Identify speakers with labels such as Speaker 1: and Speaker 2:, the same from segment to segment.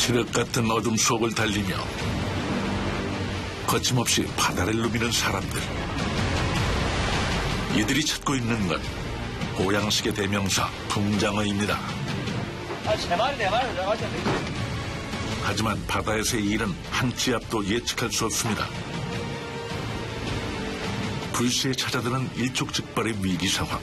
Speaker 1: 칠흑 같은 어둠 속을 달리며 거침없이 바다를 누비는 사람들. 이들이 찾고 있는 건 보양식의 대명사 붕장어입니다.
Speaker 2: 세 마리, 네 마리 들어가죠.
Speaker 1: 하지만 바다에서의 일은 한 치 앞도 예측할 수 없습니다. 불시에 찾아드는 일촉즉발의 위기 상황.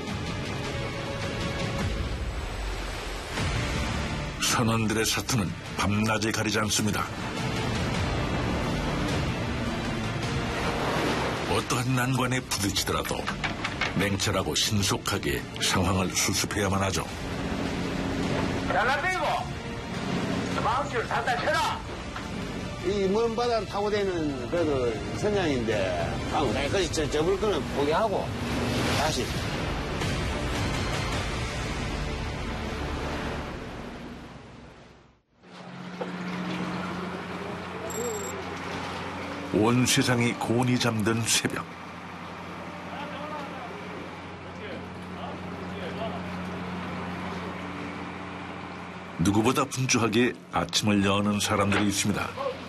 Speaker 1: 선원들의 사투는 밤낮을 가리지 않습니다. 어떠한 난관에 부딪히더라도 냉철하고 신속하게 상황을 수습해야만 하죠.
Speaker 2: 잘라 빼고 마음줄 단단 쳐라.
Speaker 3: 이 먼 바다를 타고 다니는 그래도 선장인데 내까지 접을 거는 포기하고 다시.
Speaker 1: 온 세상이 곤히 잠든 새벽. 누구보다 분주하게 아침을 여는 사람들이 있습니다.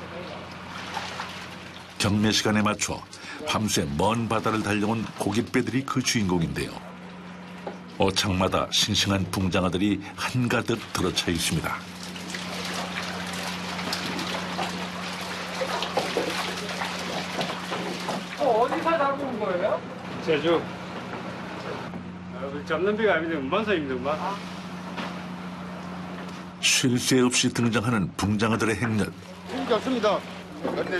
Speaker 1: 경매 시간에 맞춰 밤새 먼 바다를 달려온 고깃배들이 그 주인공인데요. 어창마다 싱싱한 붕장어들이 한가득 들어차 있습니다.
Speaker 2: 어디서 잡은 거예요?
Speaker 4: 제주. 잡는 비가 아닌데 운반선입니다, 운반.
Speaker 1: 쉴 새 없이 등장하는 붕장어들의 행렬.
Speaker 3: 좋습니다.